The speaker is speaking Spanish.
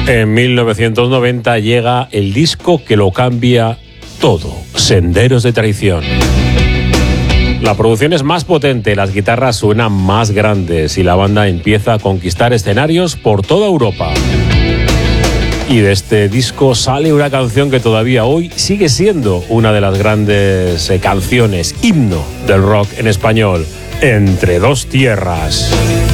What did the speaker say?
En 1990 llega el disco que lo cambia todo, Senderos de Traición. La producción es más potente, las guitarras suenan más grandes y la banda empieza a conquistar escenarios por toda Europa. Y de este disco sale una canción que todavía hoy sigue siendo una de las grandes canciones, himno del rock en español, Entre dos tierras.